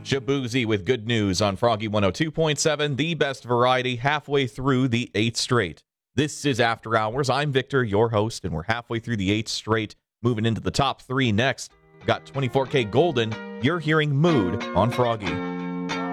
Shabuzi with good news on Froggy 102.7, the best variety halfway through the 8th straight. This is After Hours. I'm Victor, your host, and we're halfway through the 8th straight, moving into the top 3 next. Got 24K Golden. You're hearing Mood on Froggy.